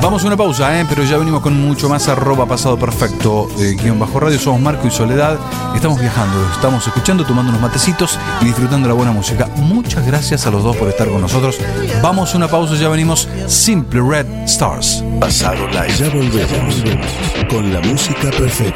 Vamos a una pausa, pero ya venimos con mucho más. @pasado perfecto _radio. Somos Marco y Soledad. Estamos viajando, estamos escuchando, tomando unos matecitos y disfrutando la buena música. Muchas gracias a los dos por estar con nosotros. Vamos a una pausa, ya venimos. Simple Red Stars. Pasado Live. Ya volvemos con la música perfecta.